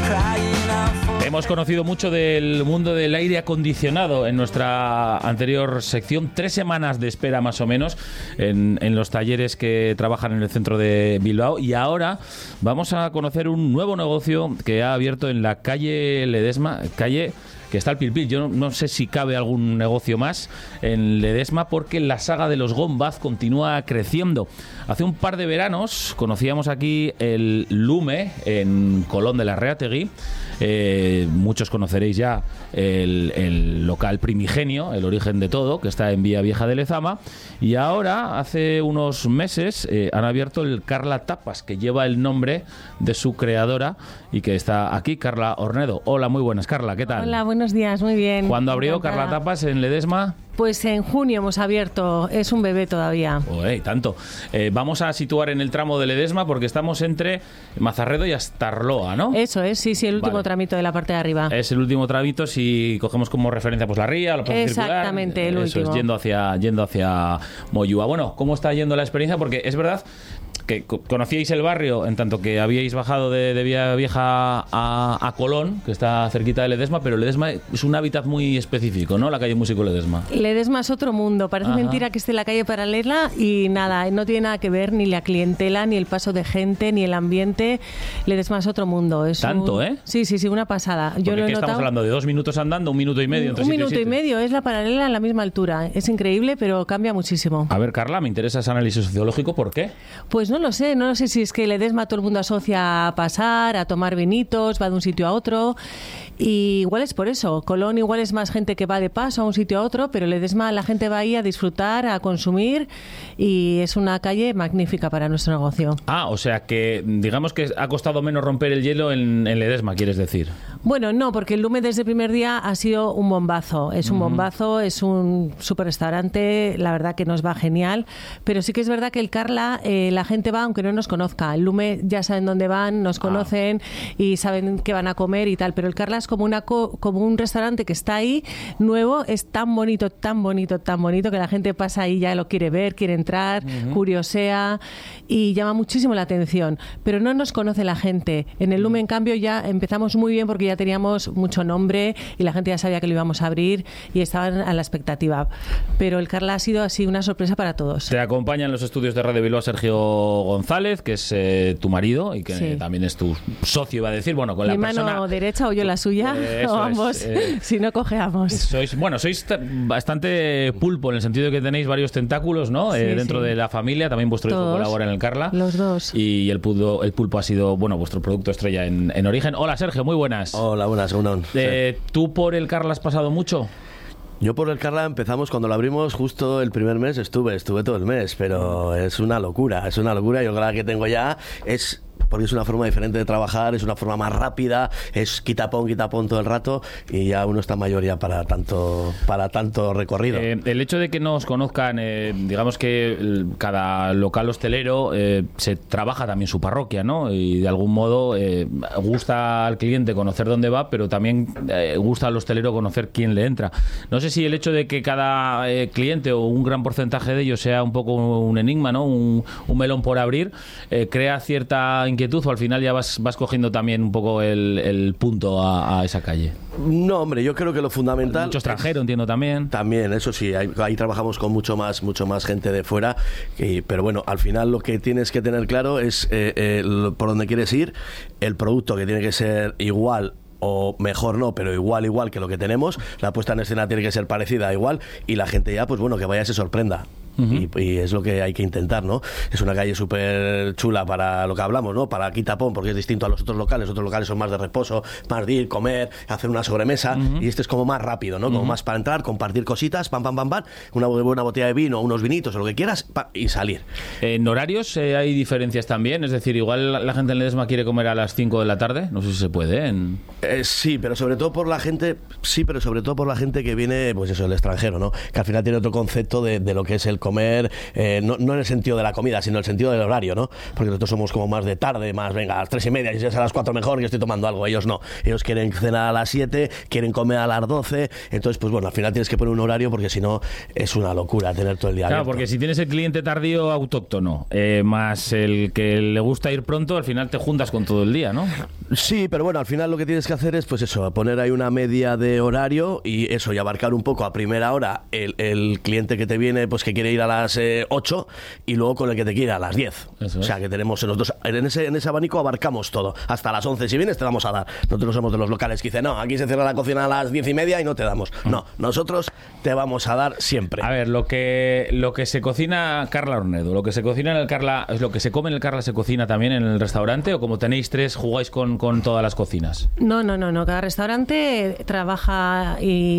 Hemos conocido mucho del mundo del aire acondicionado en nuestra anterior sección. 3 semanas de espera más o menos en los talleres que trabajan en el centro de Bilbao. Y ahora vamos a conocer un nuevo negocio que ha abierto en la calle Ledesma, calle que está al pil pil. Yo no sé si cabe algún negocio más en Ledesma, porque la saga de los Gombaz continúa creciendo. Hace un par de veranos conocíamos aquí el Lume en Colón de la Reategui. Muchos conoceréis ya el local Primigenio, el origen de todo, que está en Vía Vieja de Lezama. Y ahora, hace unos meses, han abierto el Carla Tapas, que lleva el nombre de su creadora y que está aquí, Carla Ornedo. Hola, muy buenas, Carla, ¿qué tal? Hola, buenos días, muy bien. ¿Cuándo abrió Carla Tapas en Ledesma? Pues en junio hemos abierto, es un bebé todavía. Uy, tanto. Vamos a situar en el tramo de Ledesma porque estamos entre Mazarredo y Astarloa, ¿no? Eso es, sí, el último tramito de la parte de arriba. Es el último tramito, si cogemos como referencia pues la ría, la plaza circular. Exactamente, el último. Es yendo hacia Moyúa. Bueno, ¿cómo está yendo la experiencia? Porque es verdad que conocíais el barrio en tanto que habíais bajado de Vía Vieja a Colón, que está cerquita de Ledesma, pero Ledesma es un hábitat muy específico, ¿no? La calle Músico Ledesma. Ledesma es otro mundo, parece mentira que esté la calle paralela y nada, no tiene nada que ver ni la clientela, ni el paso de gente, ni el ambiente. Ledesma es otro mundo. Es ¿Tanto, Sí, una pasada. Yo lo he notado. Estamos hablando de 2 minutos andando, 1 minuto y medio. Un minuto y medio, es la paralela a la misma altura. Es increíble, pero cambia muchísimo. A ver, Carla, me interesa ese análisis sociológico, ¿por qué? Pues no lo sé si es que Ledesma todo el mundo asocia a pasar, a tomar vinitos, va de un sitio a otro, y igual es por eso. Colón igual es más gente que va de paso a un sitio a otro, pero Ledesma la gente va ahí a disfrutar, a consumir, y es una calle magnífica para nuestro negocio. O sea que digamos que ha costado menos romper el hielo en Ledesma, ¿quieres decir? Bueno, no, porque el Lume desde el primer día ha sido un bombazo. Es un bombazo, es un super restaurante, la verdad que nos va genial, pero sí que es verdad que el Carla, la gente va aunque no nos conozca. El Lume ya saben dónde van, nos conocen y saben qué van a comer y tal, pero el Carla es como un restaurante que está ahí, nuevo, es tan bonito, que la gente pasa ahí, ya lo quiere ver, quiere entrar, curiosea y llama muchísimo la atención, pero no nos conoce la gente. En el Lume, en cambio, ya empezamos muy bien porque ya teníamos mucho nombre y la gente ya sabía que lo íbamos a abrir y estaban a la expectativa. Pero el Carla ha sido así una sorpresa para todos. Te acompaña en los estudios de Radio Bilbao Sergio González, que es tu marido y que también es tu socio, iba a decir, bueno, con mi la persona... mano derecha o yo la suya, o ambos, si no cojeamos. Sois bastante pulpo, en el sentido de que tenéis varios tentáculos, ¿no? Dentro de la familia, también vuestro hijo colabora en el Carla. Los dos. Y el pulpo ha sido, vuestro producto estrella en origen. Hola, Sergio, muy buenas. Hola, buenas, Unón. ¿Tú por el Carla has pasado mucho? Yo por el Carla empezamos cuando lo abrimos justo el primer mes, estuve todo el mes, pero es una locura. Yo la que tengo ya es... porque es una forma diferente de trabajar, es una forma más rápida, es quitapón todo el rato y ya uno está mayor ya para tanto recorrido. El hecho de que nos conozcan, digamos que cada local hostelero se trabaja también su parroquia, ¿no? Y de algún modo gusta al cliente conocer dónde va, pero también gusta al hostelero conocer quién le entra. No sé si el hecho de que cada cliente o un gran porcentaje de ellos sea un poco un enigma, ¿no? Un melón por abrir, crea cierta inquietud, o al final ya vas cogiendo también un poco el punto a esa calle. No, hombre, yo creo que lo fundamental... Mucho extranjero, entiendo también. También, eso sí, ahí trabajamos con mucho más gente de fuera, pero bueno, al final lo que tienes que tener claro es por dónde quieres ir, el producto que tiene que ser igual o mejor no, pero igual que lo que tenemos, la puesta en escena tiene que ser parecida, igual, y la gente ya, pues bueno, que vaya se sorprenda. Y es lo que hay que intentar, ¿no? Es una calle súper chula para lo que hablamos, ¿no? Para Quitapón, porque es distinto a los otros locales son más de reposo, más de ir, comer, hacer una sobremesa, y este es como más rápido, ¿no? Como más para entrar, compartir cositas, pam, una buena botella de vino, unos vinitos o lo que quieras, y salir. ¿En horarios hay diferencias también? Es decir, igual la gente en Ledesma quiere comer a las 5 de la tarde, no sé si se puede. Sí, pero sobre todo por la gente que viene, pues eso, del extranjero, ¿no? Que al final tiene otro concepto de lo que es el comer, no en el sentido de la comida, sino en el sentido del horario, ¿no? Porque nosotros somos como más de tarde, más, venga, a las 3:30, y si es a las 4 mejor, que estoy tomando algo. Ellos no. Ellos quieren cenar a las 7, quieren comer a las 12. Entonces, pues bueno, al final tienes que poner un horario porque si no es una locura tener todo el día abierto. Claro, porque si tienes el cliente tardío autóctono, más el que le gusta ir pronto, al final te juntas con todo el día, ¿no? Sí, pero bueno, al final lo que tienes que hacer es, pues eso, poner ahí una media de horario y eso, y abarcar un poco a primera hora el cliente que te viene, pues que quiere ir a las 8 y luego con el que te quiere ir a las 10. Eso o sea, que tenemos los dos, en ese abanico abarcamos todo. Hasta las 11, si vienes, te vamos a dar. Nosotros somos de los locales que dicen, no, aquí se cierra la cocina a las 10:30 y no te damos. No, nosotros te vamos a dar siempre. A ver, lo que se cocina Carla Ornedo, lo que se cocina en el Carla, es lo que se come en el Carla, ¿se cocina también en el restaurante o como tenéis tres, jugáis con todas las cocinas? No. Cada restaurante trabaja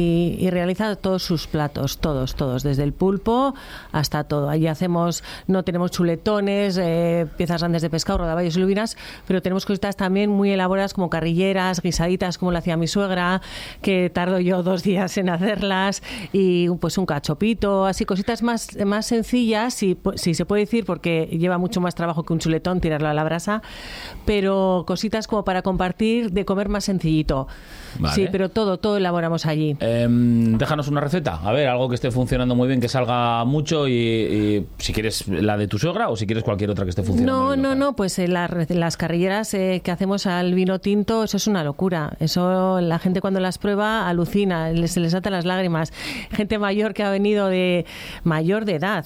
y realiza todos sus platos, todos, desde el pulpo hasta todo. Allí no tenemos chuletones, piezas grandes de pescado, rodaballos y lubinas, pero tenemos cositas también muy elaboradas como carrilleras, guisaditas, como lo hacía mi suegra, que tardo yo 2 días en hacerlas, y pues un cachopito, así cositas más sencillas, si se puede decir, porque lleva mucho más trabajo que un chuletón tirarlo a la brasa, pero cositas como para compartir, de comer más sencillito. Vale. Sí, pero todo elaboramos allí. Déjanos una receta, a ver, algo que esté funcionando muy bien, que salga mucho, y si quieres la de tu suegra o si quieres cualquier otra que esté funcionando. No, pues las carrilleras que hacemos al vino tinto, eso es una locura. Eso la gente cuando las prueba alucina, se les saltan las lágrimas. Gente mayor que ha venido mayor de edad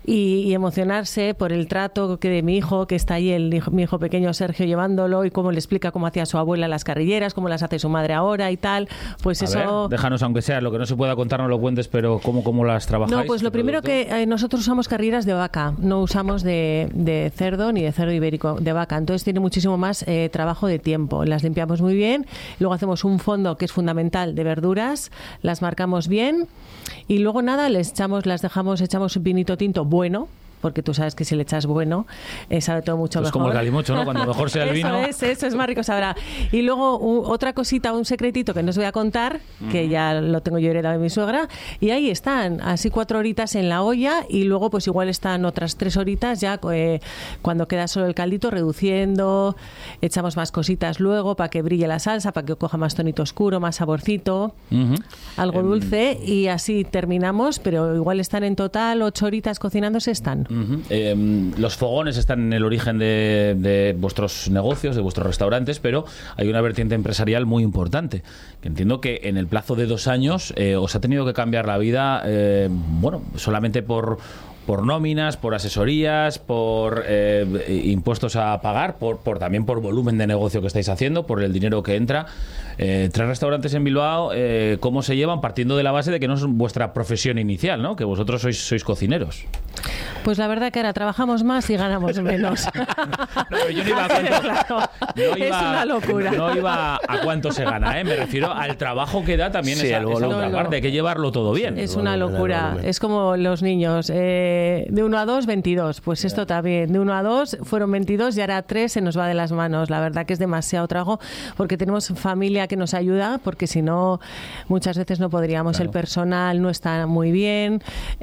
y emocionarse por el trato que de mi hijo, que está ahí, mi hijo pequeño Sergio, llevándolo, y cómo le explica cómo hacía su abuela las carrilleras, cómo las hace su madre ahora y tal. Pues a eso... ver, déjanos, aunque sea lo que no se pueda contar, no lo cuentes, pero ¿cómo las trabajáis? No, pues lo primero que nosotros usamos carrilleras de vaca, no usamos de cerdo ni de cerdo ibérico, de vaca. Entonces tiene muchísimo más trabajo de tiempo. Las limpiamos muy bien, luego hacemos un fondo que es fundamental de verduras, las marcamos bien y luego nada, echamos vinito tinto bueno, porque tú sabes que si le echas bueno, sabe todo mucho mejor. Es como el calimocho, ¿no? Cuando mejor sea el vino. Eso es más rico sabrá. Y luego otra cosita, un secretito que no os voy a contar, que ya lo tengo yo heredado de mi suegra, y ahí están, así 4 horitas en la olla, y luego pues igual están otras 3 horitas ya cuando queda solo el caldito, reduciendo, echamos más cositas luego para que brille la salsa, para que coja más tonito oscuro, más saborcito, algo dulce, y así terminamos, pero igual están en total 8 horitas cocinándose están. Los fogones están en el origen de vuestros negocios, de vuestros restaurantes, pero hay una vertiente empresarial muy importante, que entiendo que en el plazo de 2 años os ha tenido que cambiar la vida, solamente por nóminas, por asesorías, por impuestos a pagar, también por volumen de negocio que estáis haciendo, por el dinero que entra. 3 restaurantes en Bilbao, ¿cómo se llevan? Partiendo de la base de que no es vuestra profesión inicial, ¿no? Que vosotros sois cocineros. Pues la verdad que ahora trabajamos más y ganamos menos. No, yo no iba a cuánto, es una locura. No iba a cuánto se gana, me refiero al trabajo que da también, sí, esa otra parte, hay que llevarlo todo bien. Es una locura, es como los niños, de 1 a 2, 22, pues esto también, de 1 a 2 fueron 22 y ahora 3 se nos va de las manos. La verdad que es demasiado trabajo, porque tenemos familia que nos ayuda, porque si no, muchas veces no podríamos, claro. El personal no está muy bien,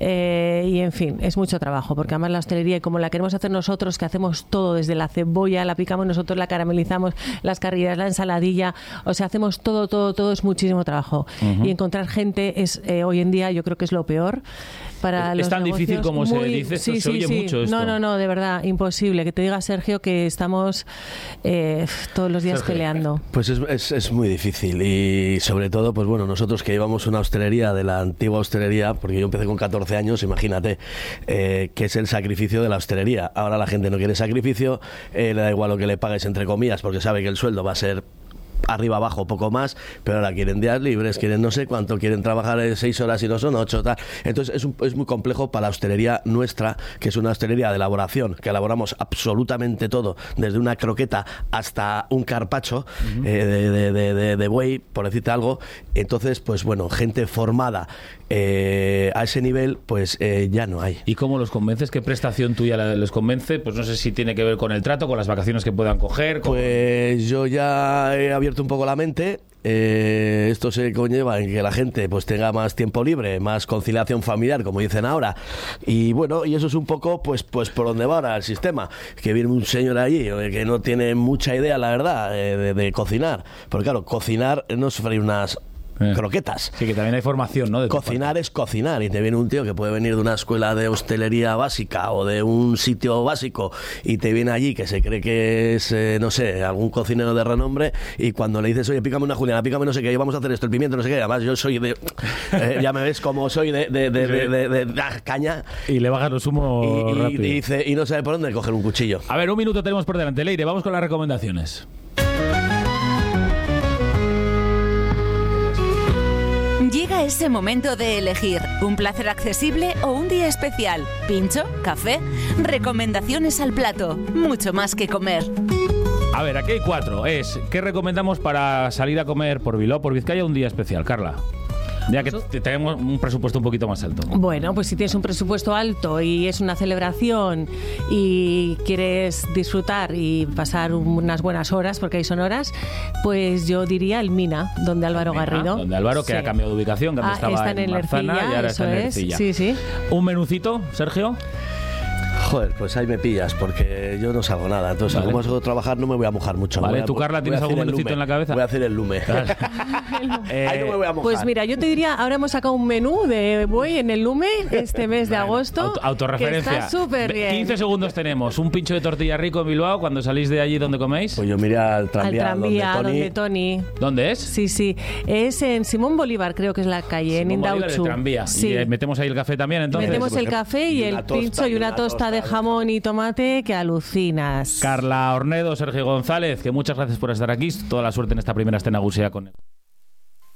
y en fin, es mucho trabajo, porque además la hostelería, y como la queremos hacer nosotros, que hacemos todo, desde la cebolla, la picamos nosotros, la caramelizamos, las carrillas, la ensaladilla, o sea, hacemos todo, es muchísimo trabajo. Y encontrar gente es hoy en día, yo creo que es lo peor. Para es tan difícil como se dice, esto se oye mucho esto. No, de verdad, imposible. Que te diga Sergio que estamos todos los días peleando. Pues es muy difícil, y sobre todo, pues bueno, nosotros que llevamos una hostelería de la antigua hostelería, porque yo empecé con 14 años, imagínate, que es el sacrificio de la hostelería. Ahora la gente no quiere sacrificio, le da igual lo que le pagues, entre comillas, porque sabe que el sueldo va a ser arriba, abajo, poco más, pero ahora quieren días libres, quieren no sé cuánto, quieren trabajar 6 horas y no son 8, tal. Entonces es muy complejo para la hostelería nuestra, que es una hostelería de elaboración, que elaboramos absolutamente todo, desde una croqueta hasta un carpaccio de buey, por decirte algo. Entonces, pues bueno, gente formada a ese nivel, pues ya no hay. ¿Y cómo los convences? ¿Qué prestación tuya les convence? Pues no sé si tiene que ver con el trato, con las vacaciones que puedan coger. Pues yo ya he abierto un poco la mente. Esto se conlleva en que la gente pues tenga más tiempo libre, más conciliación familiar, como dicen ahora, y bueno, y eso es un poco pues por donde va ahora el sistema, que viene un señor allí que no tiene mucha idea, la verdad, de cocinar, porque claro, cocinar no es freír croquetas. Sí, que también hay formación, ¿no? Cocinar es cocinar, y te viene un tío que puede venir de una escuela de hostelería básica o de un sitio básico y te viene allí que se cree que es, no sé, algún cocinero de renombre, y cuando le dices, oye, pícame una juliana, pícame no sé qué, vamos a hacer esto, el pimiento, no sé qué, además yo soy de... ya me ves como soy de caña. Y le bajas los humos rápido. Y dice, y no sabe por dónde coger un cuchillo. A ver, un minuto tenemos por delante, Leire, vamos con las recomendaciones. Llega ese momento de elegir un placer accesible o un día especial. Pincho, café, recomendaciones al plato, mucho más que comer. A ver, aquí hay 4. ¿Qué recomendamos para salir a comer por Bilbao, por Vizcaya, un día especial, Carla? Ya que tenemos un presupuesto un poquito más alto. Bueno, pues si tienes un presupuesto alto y es una celebración y quieres disfrutar y pasar unas buenas horas, porque ahí son horas, pues yo diría el Mina, donde Álvaro Garrido. Donde Álvaro, que ha cambiado de ubicación, que antes estaba en Marzana y ahora está en Ercilla. Sí. ¿Un menucito, Sergio? Joder, pues ahí me pillas, porque yo no salgo nada. Entonces, como salgo a trabajar, no me voy a mojar mucho. Vale, ¿tú, Carla, tienes algún menucito en la cabeza? Voy a hacer el lume. Ahí no me voy a mojar. Pues mira, yo te diría, ahora hemos sacado un menú de buey en el lume este mes de agosto. Autorreferencia. Que está súper bien. 15 segundos tenemos. Un pincho de tortilla rico en Bilbao cuando salís de allí donde coméis. Pues yo miré al tranvía donde Tony. ¿Dónde es? Sí. Es en Simón Bolívar, creo que es la calle, en Indauchu. Sí. Y metemos ahí el café también, entonces. Metemos el café y el pincho y una tosta de jamón y tomate que alucinas. Carla Ornedo, Sergio González, que muchas gracias por estar aquí. Toda la suerte en esta primera escena gusea con él.